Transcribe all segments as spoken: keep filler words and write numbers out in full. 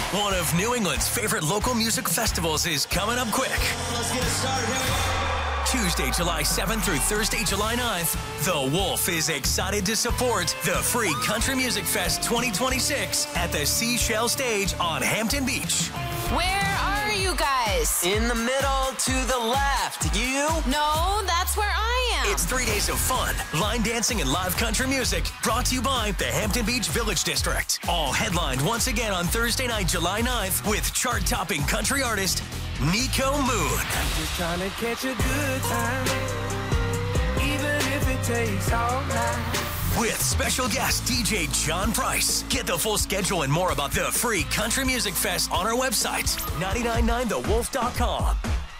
One of New England's favorite local music festivals is coming up quick. Let's get it started. Here we go. Tuesday, July seventh through Thursday, July ninth, The Wolf is excited to support the Free Country Music Fest twenty twenty-six at the Seashell Stage on Hampton Beach. Where are you guys? In the middle to the left. You? No, that's where I am. It's three days of fun, line dancing, and live country music brought to you by the Hampton Beach Village District. All headlined once again on Thursday night, July ninth, with chart-topping country artist Nico Moon. Just trying to catch a good time, even if it takes all night. With special guest D J John Price. Get the full schedule and more about the Free Country Music Fest on our website, nine nine nine the wolf dot com.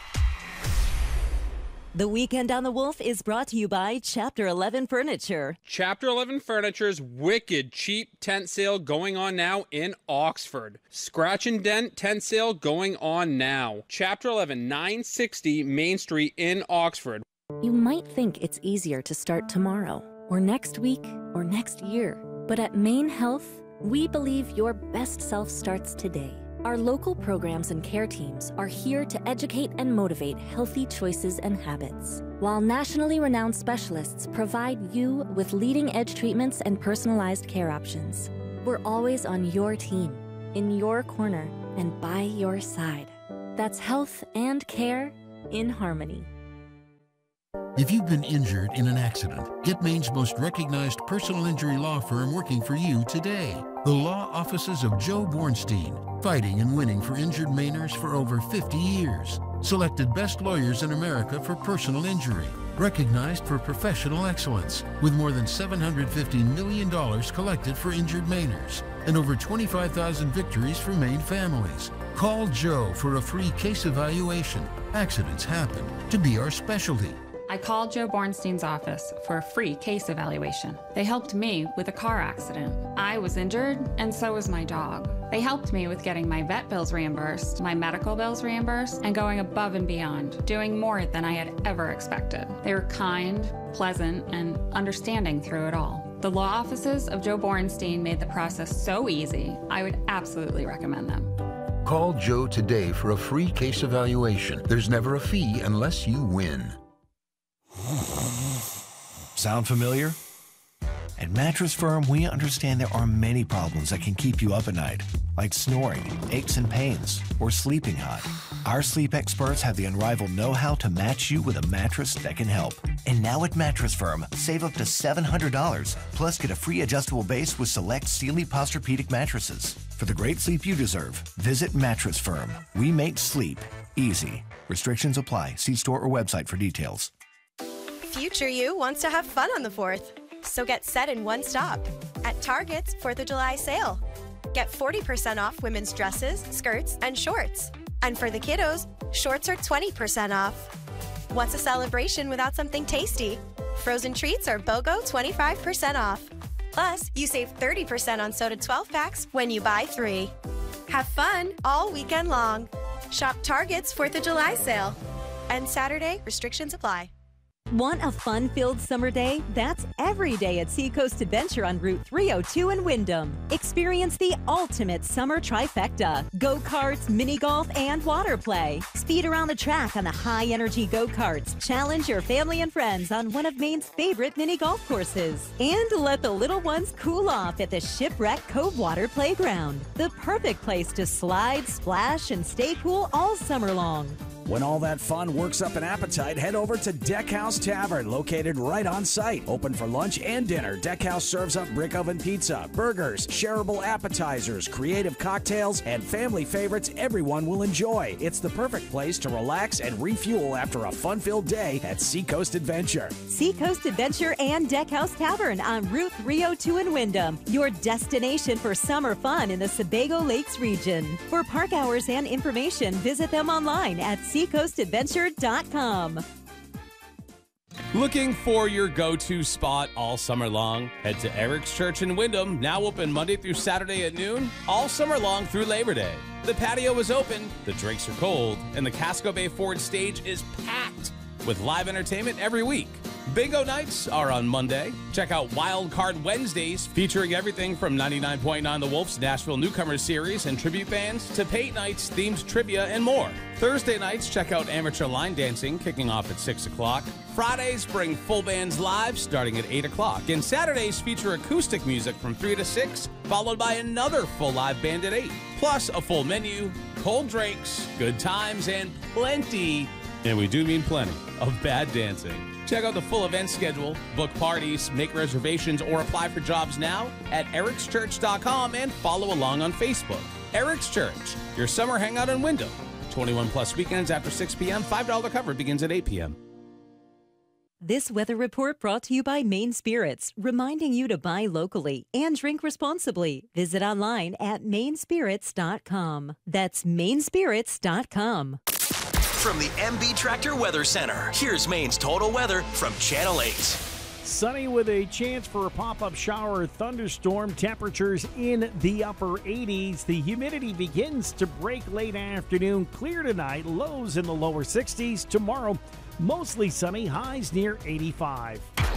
The Weekend on the Wolf is brought to you by Chapter eleven Furniture. Chapter eleven Furniture's wicked cheap tent sale going on now in Oxford. Scratch and Dent tent sale going on now. Chapter eleven, nine sixty Main Street in Oxford. You might think it's easier to start tomorrow, or next week, or next year. But at Maine Health, we believe your best self starts today. Our local programs and care teams are here to educate and motivate healthy choices and habits, while nationally renowned specialists provide you with leading-edge treatments and personalized care options. We're always on your team, in your corner, and by your side. That's health and care in harmony. If you've been injured in an accident, get Maine's most recognized personal injury law firm working for you today. The law offices of Joe Bornstein, fighting and winning for injured Mainers for over fifty years. Selected best lawyers in America for personal injury. Recognized for professional excellence, with more than seven hundred fifty million dollars collected for injured Mainers and over twenty-five thousand victories for Maine families. Call Joe for a free case evaluation. Accidents happen to be our specialty. I called Joe Bornstein's office for a free case evaluation. They helped me with a car accident. I was injured, and so was my dog. They helped me with getting my vet bills reimbursed, my medical bills reimbursed, and going above and beyond, doing more than I had ever expected. They were kind, pleasant, and understanding through it all. The law offices of Joe Bornstein made the process so easy, I would absolutely recommend them. Call Joe today for a free case evaluation. There's never a fee unless you win. Sound familiar? At Mattress Firm, we understand there are many problems that can keep you up at night, like snoring, aches and pains, or sleeping hot. Our sleep experts have the unrivaled know-how to match you with a mattress that can help. And now at Mattress Firm, save up to seven hundred dollars, plus get a free adjustable base with select Sealy Posturepedic mattresses. For the great sleep you deserve, visit Mattress Firm. We make sleep easy. Restrictions apply. See store or website for details. Future you wants to have fun on the fourth, so get set in one stop at Target's fourth of July sale. Get forty percent off women's dresses, skirts, and shorts. And for the kiddos, shorts are twenty percent off. What's a celebration without something tasty? Frozen treats are BOGO twenty-five percent off. Plus, you save thirty percent on soda twelve packs when you buy three. Have fun all weekend long. Shop Target's fourth of July sale. And Saturday, restrictions apply. Want a fun-filled summer day? That's every day at Seacoast Adventure on Route three oh two in Windham. Experience the ultimate summer trifecta. Go-karts, mini-golf, and water play. Speed around the track on the high-energy go-karts. Challenge your family and friends on one of Maine's favorite mini-golf courses. And let the little ones cool off at the Shipwreck Cove Water Playground. The perfect place to slide, splash, and stay cool all summer long. When all that fun works up an appetite, head over to Deckhouse Tavern, located right on site. Open for lunch and dinner, Deckhouse serves up brick oven pizza, burgers, shareable appetizers, creative cocktails, and family favorites everyone will enjoy. It's the perfect place to relax and refuel after a fun-filled day at Seacoast Adventure. Seacoast Adventure and Deckhouse Tavern on Route three oh two in Windham, your destination for summer fun in the Sebago Lakes region. For park hours and information, visit them online at seacoast adventure dot com. Looking for your go-to spot all summer long? Head to Eric's Church in Windham, now open Monday through Saturday at noon, all summer long through Labor Day. The patio is open, the drinks are cold, and the Casco Bay Ford stage is packed with live entertainment every week. Bingo nights are on Monday. Check out Wild Card Wednesdays, featuring everything from ninety-nine point nine The Wolf's Nashville Newcomers Series and tribute bands to Pate Nights, themed trivia, and more. Thursday nights, check out Amateur Line Dancing, kicking off at six o'clock. Fridays bring full bands live, starting at eight o'clock. And Saturdays feature acoustic music from three to six, followed by another full live band at eight. Plus a full menu, cold drinks, good times, and plenty, and we do mean plenty, of bad dancing. Check out the full event schedule, book parties, make reservations, or apply for jobs now at erics church dot com and follow along on Facebook. Eric's Church, your summer hangout in Wyndham. twenty-one plus weekends after six p.m. five dollars cover begins at eight p.m. This weather report brought to you by Maine Spirits, reminding you to buy locally and drink responsibly. Visit online at maine spirits dot com. That's maine spirits dot com. From the M B Tractor Weather Center, here's Maine's total weather from Channel eight. Sunny with a chance for a pop-up shower or thunderstorm. Temperatures in the upper eighties. The humidity begins to break late afternoon. Clear tonight. Lows in the lower sixties. Tomorrow, mostly sunny. Highs near eighty-five.